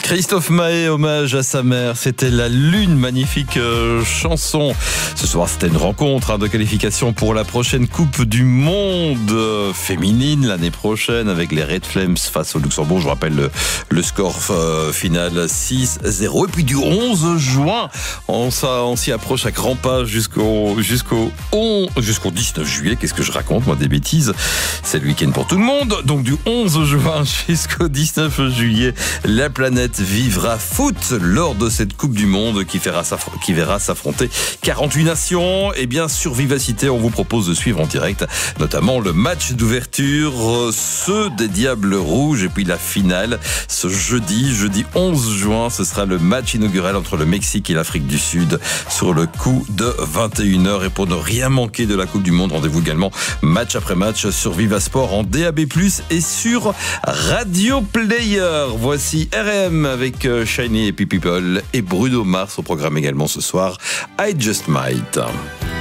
Christophe Maé, hommage à sa mère, c'était La Lune, magnifique chanson. Ce soir, c'était une rencontre de qualification pour la prochaine Coupe du Monde féminine l'année prochaine avec les Red Flames face au Luxembourg. Je vous rappelle le score final 6-0. Et puis du 11 juin, on s'y approche à grands pas jusqu'au 19 juillet. Qu'est-ce que je raconte, moi, des bêtises. C'est le week-end pour tout le monde. Donc du 11 juin jusqu'au 19 juillet, la planète vivra foot lors de cette Coupe du Monde qui verra s'affronter 48 nations. Et bien sur Vivacité, on vous propose de suivre en direct notamment le match d'ouverture, ceux des Diables Rouges, et puis la finale ce jeudi 11 juin. Ce sera le match inaugural entre le Mexique et l'Afrique du Sud sur le coup de 21h. Et pour ne rien manquer de la Coupe du Monde, rendez-vous également match après match sur Vivasport en DAB+, et sur Radio Player. Voici R.E.M. avec Shiny et People et Bruno Mars au programme également ce soir. I Just Might.